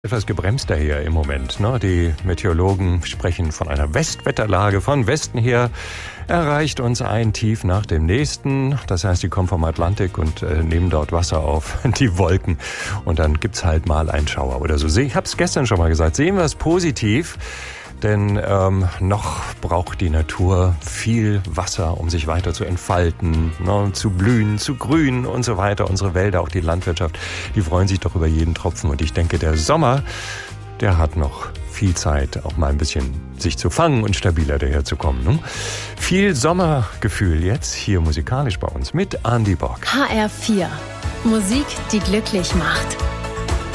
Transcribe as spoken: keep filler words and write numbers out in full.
Etwas gebremster hier im Moment. Ne? Die Meteorologen sprechen von einer Westwetterlage. Von Westen her erreicht uns ein Tief nach dem nächsten. Das heißt, die kommen vom Atlantik und äh, nehmen dort Wasser auf die Wolken. Und dann gibt's halt mal einen Schauer oder so. Ich habe es gestern schon mal gesagt. Sehen wir es positiv. Denn ähm, noch braucht die Natur viel Wasser, um sich weiter zu entfalten, ne, zu blühen, zu grünen und so weiter. Unsere Wälder, auch die Landwirtschaft, die freuen sich doch über jeden Tropfen. Und ich denke, der Sommer, der hat noch viel Zeit, auch mal ein bisschen sich zu fangen und stabiler daherzukommen. Ne? Viel Sommergefühl jetzt hier musikalisch bei uns mit Andy Bock. H R vier. Musik, die glücklich macht.